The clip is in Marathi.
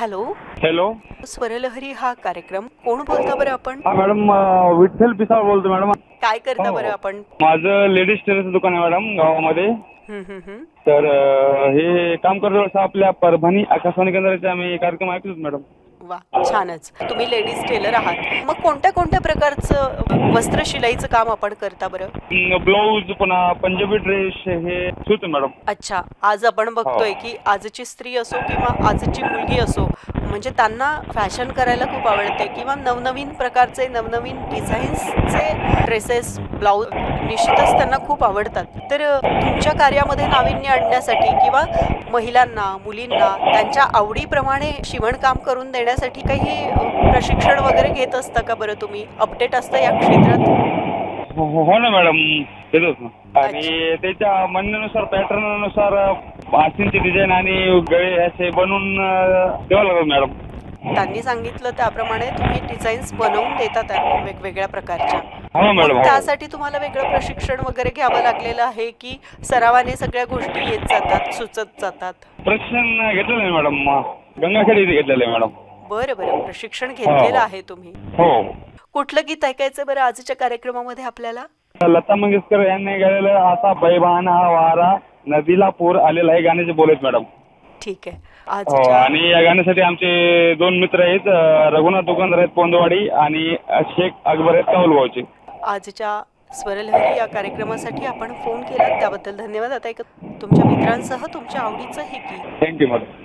हॅलो. हॅलो. स्वरलहरी हा कार्यक्रम कोण बोलता बरं आपण? हा मॅडम, विठ्ठल पिसाळ बोलतो मॅडम. काय करता बरं आपण? माझं लेडीज टेलरचं दुकान आहे मॅडम गावामध्ये. तर हे काम करत असं आपल्या परभणी आकाशवाणी केंद्राचे आम्ही कार्यक्रम ऐकतो मॅडम. वा, छानच. तुम्ही लेडीज टेलर आहात. मग कोणत्या कोणत्या प्रकारचं वस्त्र शिलाईचं काम आपण करता बरं? ब्लाऊज, पुन्हा पंजाबी ड्रेस हे शिवतो मॅडम. अच्छा. आज आपण बघतोय की आजची स्त्री असो किंवा आजची मुलगी असो, म्हणजे त्यांना फॅशन करायला खूप आवडते किंवा नवनवीन प्रकारचे नवनवीन डिझाईन्सचे ड्रेसेस, ब्लाऊज निश्चितच त्यांना खूप आवडतात. तर तुमच्या कार्यामध्ये नाविन्य आणण्यासाठी किंवा महिलांना, मुलींना त्यांच्या आवडीप्रमाणे शिवणकाम करून देण्यासाठी काही प्रशिक्षण वगैरे घेत असता का बरं तुम्ही? अपडेट असतं या क्षेत्रात? हो ना मॅडम, देतोच ना. आणि त्याच्या म्हणण्यानुसार, पॅटर्ननुसार आरतींची डिझाईन आणि गळे असे बनवून द्यावं लागेल मॅडम. त्यांनी सांगितलं त्याप्रमाणे तुम्ही डिझाईन्स बनवून देता त्यांना वेगवेगळ्या प्रकारच्या. हो मॅडम. त्यासाठी तुम्हाला वेगळं प्रशिक्षण वगैरे घ्यावं लागलेलं आहे की सरावाने सगळ्या गोष्टी येत जातात, सुचत जातात? प्रशिक्षण घेतलेलं आहे मॅडम, गंगाखेड घेतलेलं आहे मॅडम. बरं बरं, प्रशिक्षण घेतलेलं आहे तुम्ही. हो. कुठलं गीत ऐकायचं बरं आजच्या कार्यक्रमामध्ये आपल्याला? लता मंगेशकर यांनी गायलेलं आता बैबान हा वारा नदीला पूर आलेला आहे गाण्याचे बोलत मॅडम. ठीक आहे. आणि या गाण्यासाठी आमचे दोन मित्र आहेत, रघुनाथ दुकानदार आहेत पोंदवाडी आणि शेख अकबर आहेत कावलगावचे. आजच्या स्वरलहरी या कार्यक्रमासाठी आपण फोन केला त्याबद्दल धन्यवाद. आता तुमच्या मित्रांसह तुमच्या आवडीचं हे गीत. Thank you madam.